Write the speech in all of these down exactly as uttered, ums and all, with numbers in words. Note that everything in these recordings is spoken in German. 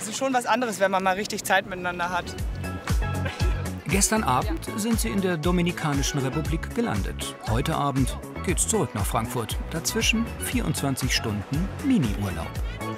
es ist schon was anderes, wenn man mal richtig Zeit miteinander hat. Gestern Abend sind sie in der Dominikanischen Republik gelandet. Heute Abend geht's zurück nach Frankfurt. Dazwischen vierundzwanzig Stunden Mini-Urlaub.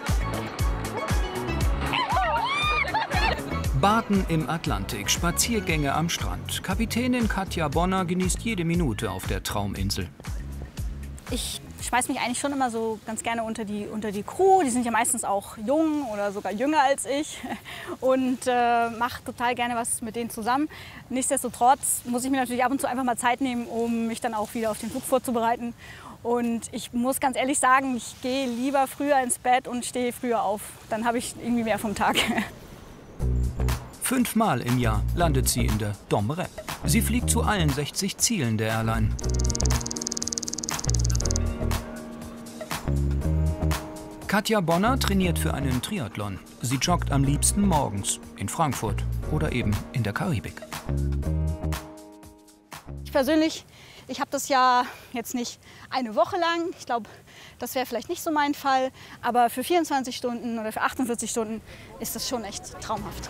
Baden im Atlantik, Spaziergänge am Strand. Kapitänin Katja Bonner genießt jede Minute auf der Trauminsel. Ich schmeiß mich eigentlich schon immer so ganz gerne unter die, unter die Crew. Die sind ja meistens auch jung oder sogar jünger als ich und äh, mache total gerne was mit denen zusammen. Nichtsdestotrotz muss ich mir natürlich ab und zu einfach mal Zeit nehmen, um mich dann auch wieder auf den Flug vorzubereiten. Und ich muss ganz ehrlich sagen, ich gehe lieber früher ins Bett und stehe früher auf. Dann habe ich irgendwie mehr vom Tag. Fünfmal im Jahr landet sie in der Dom Rep. Sie fliegt zu allen sechzig Zielen der Airline. Katja Bonner trainiert für einen Triathlon. Sie joggt am liebsten morgens in Frankfurt oder eben in der Karibik. Ich persönlich, ich habe das ja jetzt nicht eine Woche lang. Ich glaube, das wäre vielleicht nicht so mein Fall. Aber für vierundzwanzig Stunden oder für achtundvierzig Stunden ist das schon echt traumhaft.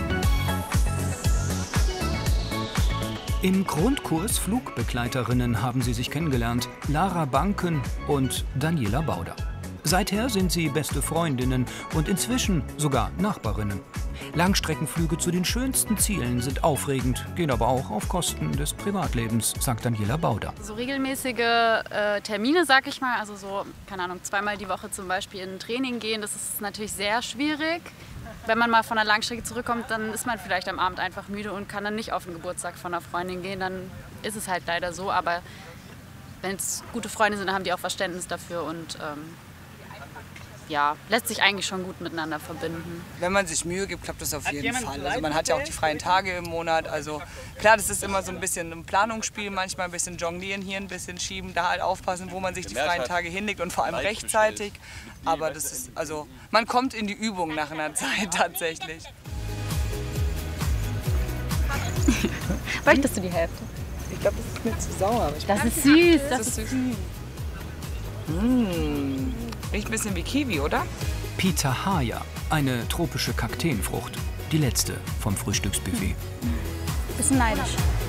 Im Grundkurs Flugbegleiterinnen haben sie sich kennengelernt. Lara Banken und Daniela Bauder. Seither sind sie beste Freundinnen und inzwischen sogar Nachbarinnen. Langstreckenflüge zu den schönsten Zielen sind aufregend, gehen aber auch auf Kosten des Privatlebens, sagt Daniela Bauder. So regelmäßige äh, Termine, sag ich mal, also so, keine Ahnung, zweimal die Woche zum Beispiel in ein Training gehen, das ist natürlich sehr schwierig. Wenn man mal von der Langstrecke zurückkommt, dann ist man vielleicht am Abend einfach müde und kann dann nicht auf den Geburtstag von einer Freundin gehen, dann ist es halt leider so, aber wenn es gute Freunde sind, dann haben die auch Verständnis dafür und ähm, ja, lässt sich eigentlich schon gut miteinander verbinden. Wenn man sich Mühe gibt, klappt das auf jeden Fall. Also man hat ja auch die freien Tage im Monat. Also klar, das ist immer so ein bisschen ein Planungsspiel, manchmal ein bisschen jonglieren hier, ein bisschen schieben, da halt aufpassen, wo man sich die freien Tage hinlegt und vor allem rechtzeitig. Aber das ist, also man kommt in die Übung nach einer Zeit tatsächlich. Möchtest du die Hälfte? Ich glaube, das ist mir zu sauer. Das ist süß. Das ist süß. Mmh. Riecht ein bisschen wie Kiwi, oder? Pitahaya, eine tropische Kakteenfrucht. Die letzte vom Frühstücksbuffet. Bisschen neidisch.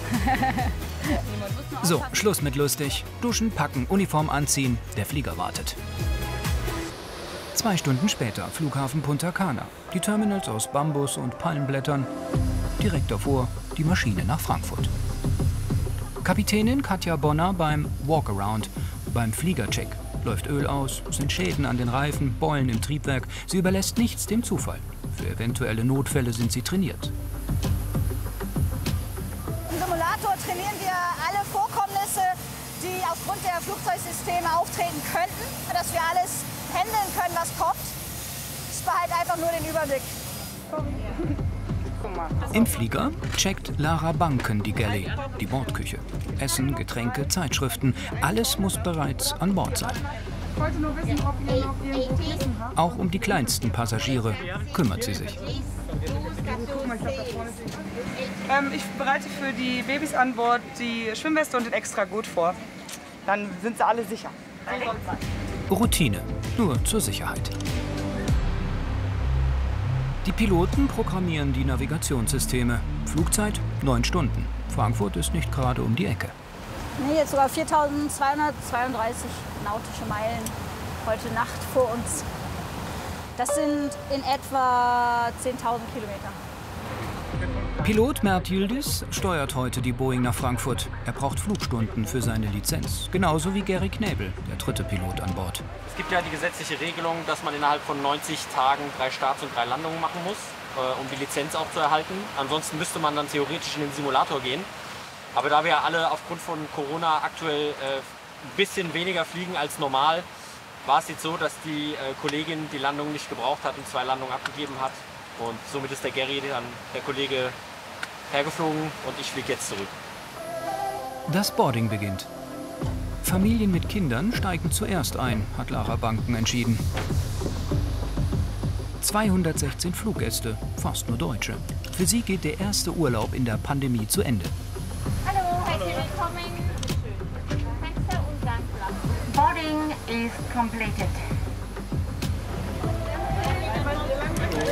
So, Schluss mit lustig. Duschen, packen, Uniform anziehen. Der Flieger wartet. Zwei Stunden später, Flughafen Punta Cana. Die Terminals aus Bambus und Palmblättern. Direkt davor die Maschine nach Frankfurt. Kapitänin Katja Bonner beim Walkaround, beim Fliegercheck. Läuft Öl aus, sind Schäden an den Reifen, Beulen im Triebwerk. Sie überlässt nichts dem Zufall. Für eventuelle Notfälle sind sie trainiert. Im Simulator trainieren wir alle Vorkommnisse, die aufgrund der Flugzeugsysteme auftreten könnten, dass wir alles handeln können, was kommt. Ich behalte einfach nur den Überblick. Im Flieger checkt Lara Banken die Galley, die Bordküche. Essen, Getränke, Zeitschriften, alles muss bereits an Bord sein. Auch um die kleinsten Passagiere kümmert sie sich. Ähm, ich bereite für die Babys an Bord die Schwimmweste und den Extragurt vor. Dann sind sie alle sicher. Routine, nur zur Sicherheit. Die Piloten programmieren die Navigationssysteme. Flugzeit neun Stunden. Frankfurt ist nicht gerade um die Ecke. Nee, jetzt sogar viertausendzweihundertzweiunddreißig nautische Meilen heute Nacht vor uns. Das sind in etwa zehntausend Kilometer. Pilot Mert Yildiz steuert heute die Boeing nach Frankfurt. Er braucht Flugstunden für seine Lizenz. Genauso wie Gary Knebel, der dritte Pilot an Bord. Es gibt ja die gesetzliche Regelung, dass man innerhalb von neunzig Tagen drei Starts und drei Landungen machen muss, äh, um die Lizenz auch zu erhalten. Ansonsten müsste man dann theoretisch in den Simulator gehen. Aber da wir alle aufgrund von Corona aktuell äh, ein bisschen weniger fliegen als normal, war es jetzt so, dass die äh, Kollegin die Landung nicht gebraucht hat und zwei Landungen abgegeben hat. Und somit ist der Gary, dann der Kollege, hergeflogen und ich fliege jetzt zurück. Das Boarding beginnt. Familien mit Kindern steigen zuerst ein, hat Lara Banken entschieden. zweihundertsechzehn Fluggäste, fast nur Deutsche. Für sie geht der erste Urlaub in der Pandemie zu Ende. Hallo, herzlich willkommen. Fenster und dann Boarding is completed.